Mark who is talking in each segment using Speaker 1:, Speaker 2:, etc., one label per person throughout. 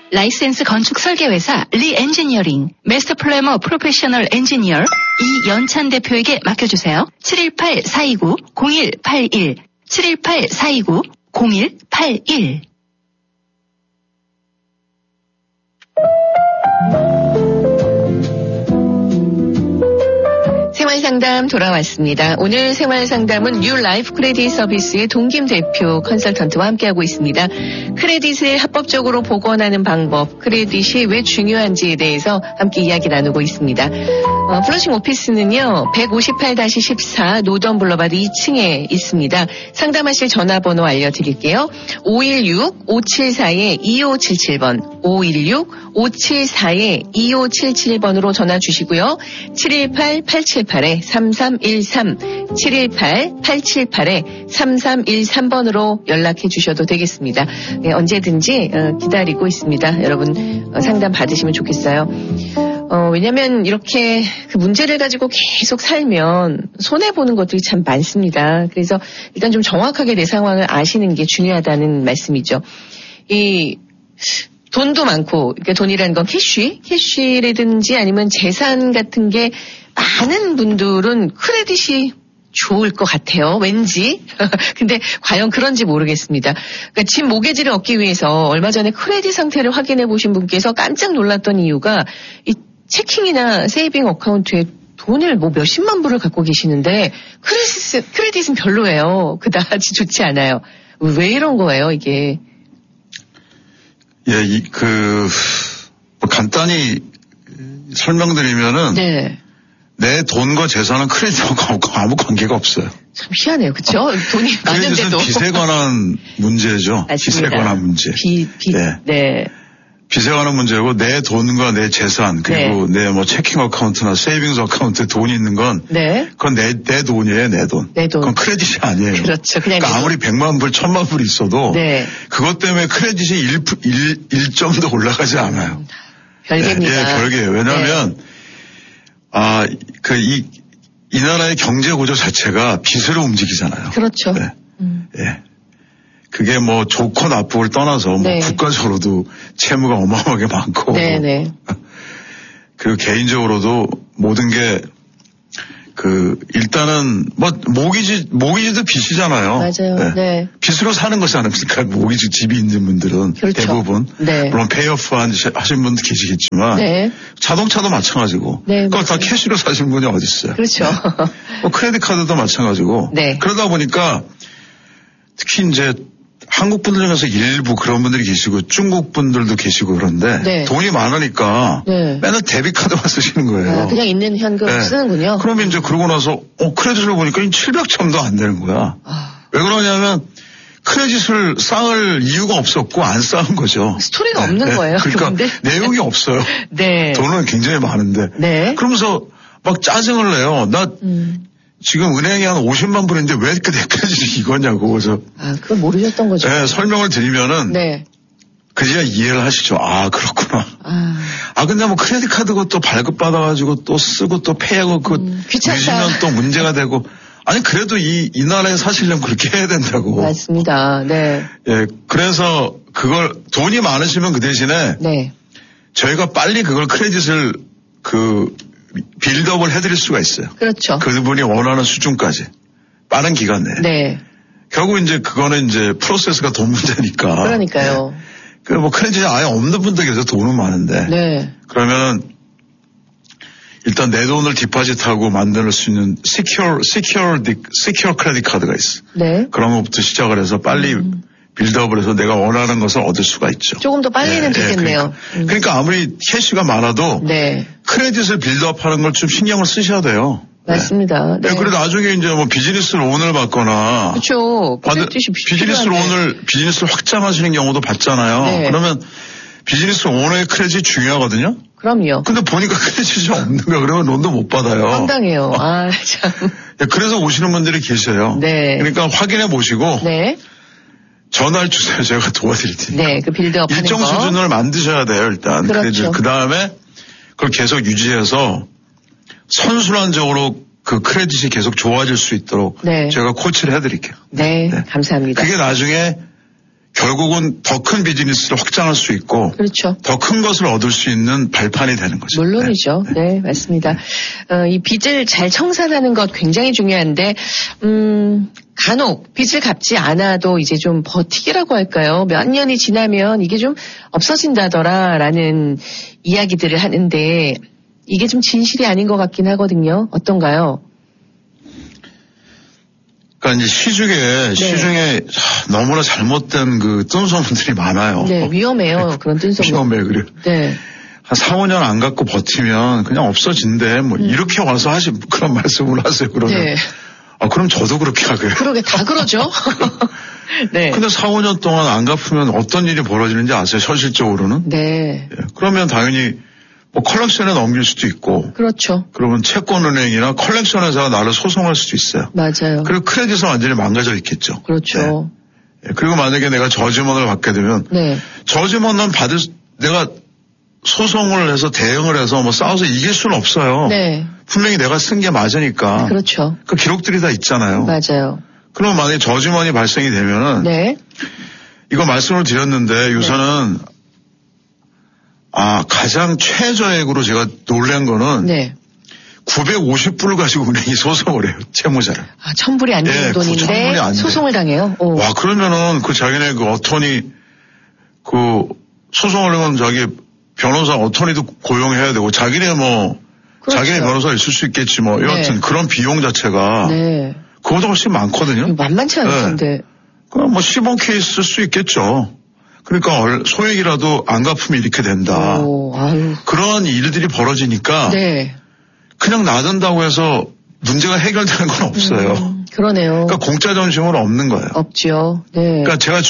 Speaker 1: 라이센스 건축 설계회사 리엔지니어링, 마스터 플래머 프로페셔널 엔지니어 이연찬 대표에게 맡겨주세요. 718-429-0181 718-429-0181
Speaker 2: 생활상담 돌아왔습니다. 오늘 생활상담은 뉴 라이프 크레딧 서비스의 동김 대표 컨설턴트와 함께하고 있습니다. 크레딧을 합법적으로 복원하는 방법, 크레딧이 왜 중요한지에 대해서 함께 이야기 나누고 있습니다. 플러싱 오피스는요, 158-14 노던 블러바드 2층에 있습니다. 상담하실 전화번호 알려드릴게요. 516-574-2577번, 516-574-2577번으로 전화 주시고요. 718-878-3313, 718-878-3313번으로 연락해 주셔도 되겠습니다. 네, 언제든지 기다리고 있습니다. 여러분 상담 받으시면 좋겠어요. 왜냐면 이렇게 그 문제를 가지고 계속 살면 손해보는 것들이 참 많습니다. 그래서 일단 좀 정확하게 내 상황을 아시는 게 중요하다는 말씀이죠. 이 돈도 많고, 그러니까 돈이라는 건 캐쉬라든지 아니면 재산 같은 게 많은 분들은 크레딧이 좋을 것 같아요. 왠지. 근데 과연 그런지 모르겠습니다. 그러니까 집 모기지를 얻기 위해서 얼마 전에 크레딧 상태를 확인해 보신 분께서 깜짝 놀랐던 이유가 이 체킹이나 세이빙 어카운트에 돈을 뭐 몇십만 불을 갖고 계시는데 크레딧은 별로예요. 그다지 좋지 않아요. 왜 이런 거예요, 이게?
Speaker 3: 예, 간단히 설명드리면은. 네. 내 돈과 재산은 크레딧하고 아무 관계가 없어요.
Speaker 2: 참 희한해요. 그렇죠? 돈이 많은데도.
Speaker 3: 빚에 관한 문제죠.
Speaker 2: 맞습니다.
Speaker 3: 빚에 관한 문제.
Speaker 2: 네.
Speaker 3: 빚에 관한 문제고 내 돈과 내 재산 그리고 내 뭐 체킹 어카운트나 세이빙스 어카운트에 돈이 있는 건 그건 내 돈이에요. 내 돈. 그건 크레딧이 아니에요.
Speaker 2: 그렇죠.
Speaker 3: 그러니까 아무리 100만 불, 1000만 불 있어도 그것 때문에 크레딧이 1점도 올라가지 않아요.
Speaker 2: 별개입니다.
Speaker 3: 예, 별개예요. 왜냐하면 이 나라의 경제 구조 자체가 빚으로 움직이잖아요.
Speaker 2: 그렇죠.
Speaker 3: 네. 예. 그게 뭐 좋고 나쁘고를 떠나서 뭐 국가적으로도 채무가 어마어마하게 많고.
Speaker 2: 네네.
Speaker 3: 그리고 개인적으로도 모든 게 일단은 뭐 모기지도 빚이잖아요.
Speaker 2: 맞아요. 네.
Speaker 3: 빚으로 사는 것이 아닙니까? 모기지 집이 있는 분들은
Speaker 2: 그렇죠.
Speaker 3: 대부분. 물론 페이오프 하신 분도 계시겠지만 자동차도 마찬가지고. 그거 다 캐시로 사신 분이 어디 있어요?
Speaker 2: 그렇죠.
Speaker 3: 뭐 크레딧 카드도 마찬가지고. 그러다 보니까 특히 이제 한국 분들 중에서 일부 그런 분들이 계시고 중국 분들도 계시고 그런데 돈이 많으니까 맨날 데뷔 카드만 쓰시는 거예요.
Speaker 2: 그냥 있는 현금 쓰는군요.
Speaker 3: 그러면 이제 그러고 나서 크레딧을 보니까 700점도 안 되는 거야. 왜 그러냐면 크레딧을 쌓을 이유가 없었고 안 쌓은 거죠.
Speaker 2: 스토리가 없는 거예요.
Speaker 3: 그러니까 내용이 없어요. 돈은 굉장히 많은데. 그러면서 막 짜증을 내요. 지금 은행에 한 50만 불인데 왜 이렇게 내 크레딧이 이거냐고. 그래서.
Speaker 2: 그걸 모르셨던 거죠.
Speaker 3: 네, 설명을 드리면은. 그제야 이해를 하시죠. 그렇구나. 근데 뭐 크레딧 카드 것도 발급받아가지고 또 쓰고 또 페이하고 늦으면 또 문제가 되고. 아니, 그래도 이 나라에 사시려면 그렇게 해야 된다고.
Speaker 2: 맞습니다. 네.
Speaker 3: 예, 그래서 돈이 많으시면 그 대신에. 저희가 빨리 그걸 크레딧을 빌드업을 해드릴 수가 있어요.
Speaker 2: 그렇죠.
Speaker 3: 그분이 원하는 수준까지. 빠른 기간 내에. 결국 이제 그거는 이제 프로세스가 돈 문제니까.
Speaker 2: 그러니까요.
Speaker 3: 뭐 크레딧이 아예 없는 분들 계속 돈은 많은데. 그러면은 일단 내 돈을 디파짓하고 만들 수 있는 secure 크레딧 카드가 있어. 그런 것부터 시작을 해서 빨리 빌드업을 해서 내가 원하는 것을 얻을 수가 있죠.
Speaker 2: 조금 더 빨리는 되겠네요.
Speaker 3: 그러니까 아무리 캐시가 많아도 크레딧을 빌드업하는 걸 좀 신경을 쓰셔야 돼요.
Speaker 2: 맞습니다.
Speaker 3: 그래도 나중에 이제 뭐 비즈니스 론을 받거나.
Speaker 2: 그렇죠.
Speaker 3: 비즈니스를 확장하시는 경우도 봤잖아요. 그러면 비즈니스 오너의 크레딧이 중요하거든요.
Speaker 2: 그럼요.
Speaker 3: 근데 보니까 크레딧이 없는 거야. 그러면 론도 못 받아요.
Speaker 2: 황당해요. 참.
Speaker 3: 그래서 오시는 분들이 계셔요. 그러니까 확인해 보시고. 전화를 주세요. 제가 도와드릴 테니까.
Speaker 2: 그 빌드업 하는
Speaker 3: 일정 수준을 만드셔야 돼요, 일단.
Speaker 2: 그렇죠.
Speaker 3: 그 다음에 그걸 계속 유지해서 선순환적으로 그 크레딧이 계속 좋아질 수 있도록 제가 코치를 해드릴게요.
Speaker 2: 감사합니다.
Speaker 3: 그게 나중에 결국은 더 큰 비즈니스를 확장할 수 있고
Speaker 2: 그렇죠.
Speaker 3: 더 큰 것을 얻을 수 있는 발판이 되는 거죠.
Speaker 2: 물론이죠. 네, 맞습니다. 이 빚을 잘 청산하는 것 굉장히 중요한데 간혹 빚을 갚지 않아도 이제 좀 버티기라고 할까요? 몇 년이 지나면 이게 좀 없어진다더라라는 이야기들을 하는데 이게 좀 진실이 아닌 것 같긴 하거든요. 어떤가요?
Speaker 3: 그러니까 이제 시중에 너무나 잘못된 그 뜬소문들이 많아요.
Speaker 2: 네, 위험해요. 그런 뜬소문.
Speaker 3: 위험해, 그래요.
Speaker 2: 네.
Speaker 3: 한 4, 5년 안 갖고 버티면 그냥 없어진대. 뭐 이렇게 와서 그런 말씀을 하세요. 그러면. 네. 그럼 저도 그렇게 하고요.
Speaker 2: 그러게 다 그러죠.
Speaker 3: 네. 근데 4, 5년 동안 안 갚으면 어떤 일이 벌어지는지 아세요? 현실적으로는?
Speaker 2: 네.
Speaker 3: 예. 그러면 당연히 뭐 컬렉션에 넘길 수도 있고.
Speaker 2: 그렇죠.
Speaker 3: 그러면 채권은행이나 컬렉션 회사가 나를 소송할 수도 있어요.
Speaker 2: 맞아요.
Speaker 3: 그리고 크레딧은 완전히 망가져 있겠죠.
Speaker 2: 그렇죠.
Speaker 3: 네. 그리고 만약에 내가 저지먼을 받게 되면
Speaker 2: 네.
Speaker 3: 저지먼은 내가 소송을 해서 대응을 해서 뭐 싸워서 이길 수는 없어요.
Speaker 2: 네.
Speaker 3: 분명히 내가 쓴 게 맞으니까.
Speaker 2: 그렇죠.
Speaker 3: 그 기록들이 다 있잖아요.
Speaker 2: 맞아요.
Speaker 3: 그럼 만약에 저지먼이 발생이 되면은.
Speaker 2: 네.
Speaker 3: 이거 말씀을 드렸는데 요새는 네. 가장 최저액으로 제가 놀란 거는. 네. 950불을 가지고 은행이 소송을 해요. 채무자를.
Speaker 2: 1000불이 안 되는 돈인데 소송을 당해요. 오.
Speaker 3: 와, 그러면은 자기네 어터니 소송을 하면 자기 변호사 어터니도 고용해야 되고 자기네 그렇죠. 자기네 변호사 있을 수 있겠지 여하튼 네. 그런 비용 자체가 네. 그거보다 훨씬 많거든요.
Speaker 2: 만만치 않을 텐데.
Speaker 3: 네. 그럼 시범 케이스 쓸 수 있겠죠. 그러니까 소액이라도 안 갚으면 이렇게 된다.
Speaker 2: 오, 아유.
Speaker 3: 그런 일들이 벌어지니까
Speaker 2: 네.
Speaker 3: 그냥 놔둔다고 해서 문제가 해결되는 건 없어요.
Speaker 2: 그러네요.
Speaker 3: 그러니까 공짜 점심은 없는 거예요.
Speaker 2: 없죠. 네.
Speaker 3: 그러니까 제가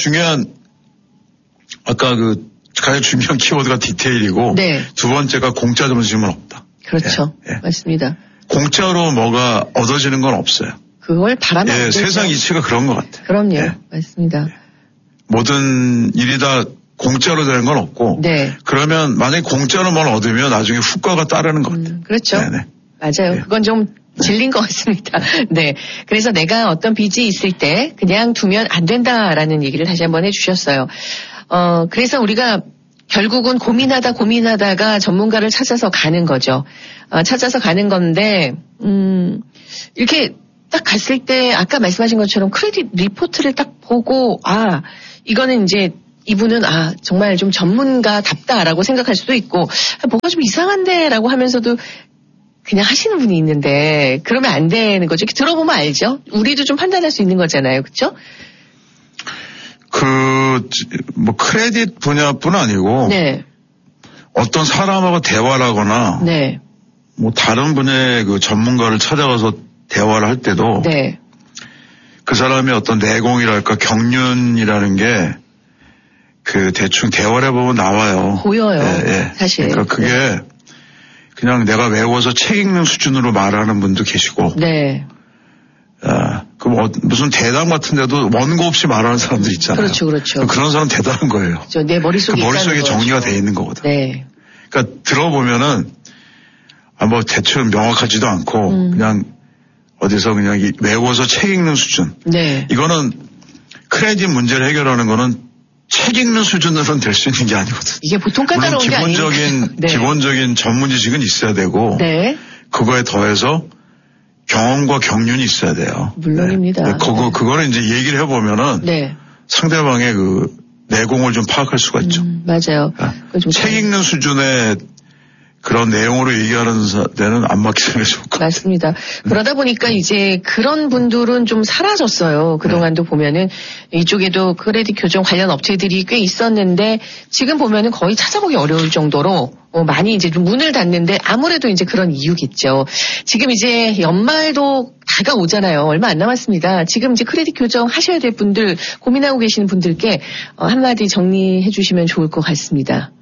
Speaker 3: 아까 가장 중요한 키워드가 디테일이고
Speaker 2: 네.
Speaker 3: 두 번째가 공짜 점심은 없다.
Speaker 2: 그렇죠. 예, 예. 맞습니다.
Speaker 3: 공짜로 뭐가 얻어지는 건 없어요.
Speaker 2: 그걸 바라면 안 되죠.
Speaker 3: 세상 이치가 그런 것 같아요.
Speaker 2: 그럼요. 예. 맞습니다.
Speaker 3: 모든 일이 다 공짜로 되는 건 없고
Speaker 2: 네.
Speaker 3: 그러면 만약에 공짜로 뭘 얻으면 나중에 후과가 따르는 것 같아요.
Speaker 2: 그렇죠. 네네. 맞아요. 네. 그건 좀 질린 것 같습니다. 네. 그래서 내가 어떤 빚이 있을 때 그냥 두면 안 된다라는 얘기를 다시 한번 해주셨어요. 그래서 우리가 결국은 고민하다가 전문가를 찾아서 가는 거죠. 찾아서 가는 건데, 이렇게 딱 갔을 때 아까 말씀하신 것처럼 크레딧 리포트를 딱 보고, 이거는 이제 이분은 정말 좀 전문가답다라고 생각할 수도 있고, 뭐가 좀 이상한데라고 하면서도 그냥 하시는 분이 있는데, 그러면 안 되는 거죠. 들어보면 알죠? 우리도 좀 판단할 수 있는 거잖아요. 그렇죠?
Speaker 3: 크레딧 분야뿐 아니고. 네. 어떤 사람하고 대화를 하거나. 네. 다른 분의 전문가를 찾아가서 대화를 할 때도. 네. 그 사람의 어떤 내공이랄까 경륜이라는 게 대충 대화를 해보면 나와요.
Speaker 2: 보여요. 예. 사실.
Speaker 3: 그러니까 그게 네. 그냥 내가 외워서 책 읽는 수준으로 말하는 분도 계시고. 네. 무슨 대담 같은데도 원고 없이 말하는 사람들 있잖아요.
Speaker 2: 그렇죠.
Speaker 3: 그런 사람 대단한 거예요.
Speaker 2: 그렇죠. 내 머릿속에
Speaker 3: 정리가 돼 있는 거거든.
Speaker 2: 네.
Speaker 3: 그러니까 들어보면은 대충 명확하지도 않고 그냥 어디서 그냥 외워서 책 읽는 수준. 네. 이거는 크레딧 문제를 해결하는 거는 책 읽는 수준으로는 될 수 있는 게 아니거든.
Speaker 2: 이게 보통 까다로운 게 아니니까.
Speaker 3: 네. 기본적인 전문 지식은 있어야 되고. 네. 그거에 더해서 경험과 경륜이 있어야 돼요.
Speaker 2: 물론입니다. 네.
Speaker 3: 그거를 이제 얘기를 해보면은. 네. 상대방의 내공을 좀 파악할 수가 있죠.
Speaker 2: 맞아요.
Speaker 3: 책 읽는 수준의 그런 내용으로 얘기하는 데는 안 맡기는 게 좋을 것 같아요.
Speaker 2: 맞습니다. 그러다 보니까 이제 그런 분들은 좀 사라졌어요. 그동안도 보면은 이쪽에도 크레딧 교정 관련 업체들이 꽤 있었는데 지금 보면은 거의 찾아보기 어려울 정도로 많이 이제 좀 문을 닫는데 아무래도 이제 그런 이유겠죠. 지금 이제 연말도 다가오잖아요. 얼마 안 남았습니다. 지금 이제 크레딧 교정 하셔야 될 분들, 고민하고 계시는 분들께 한마디 정리해 주시면 좋을 것 같습니다.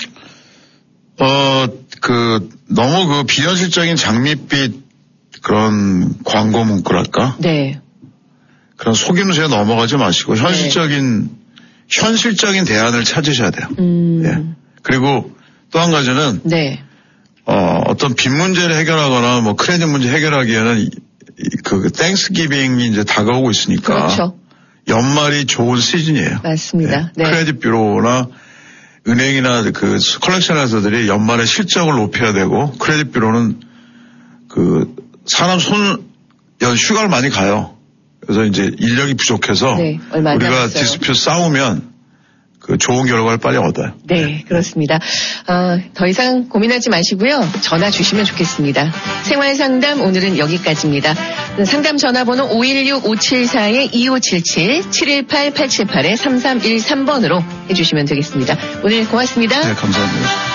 Speaker 3: 너무 비현실적인 장밋빛 그런 광고 문구랄까? 네. 그런 속임수에 넘어가지 마시고 현실적인 대안을 찾으셔야 돼요. 예. 그리고 또 한 가지는. 네. 어떤 빚 문제를 해결하거나 크레딧 문제 해결하기에는 땡스기빙이 이제 다가오고 있으니까.
Speaker 2: 그렇죠.
Speaker 3: 연말이 좋은 시즌이에요.
Speaker 2: 맞습니다. 네.
Speaker 3: 크레딧 뷰로나 은행이나 그 컬렉션 회사들이 연말에 실적을 높여야 되고 크레딧 뷰로는 그 사람 휴가를 많이 가요. 그래서 이제 인력이 부족해서
Speaker 2: 네,
Speaker 3: 우리가 디스퓨트 싸우면 그 좋은 결과를 빨리 얻어요.
Speaker 2: 네, 그렇습니다. 더 이상 고민하지 마시고요. 전화 주시면 좋겠습니다. 생활상담 오늘은 여기까지입니다. 상담 전화번호 516-574-2577, 718-878-3313번으로 해주시면 되겠습니다. 오늘 고맙습니다.
Speaker 3: 네, 감사합니다.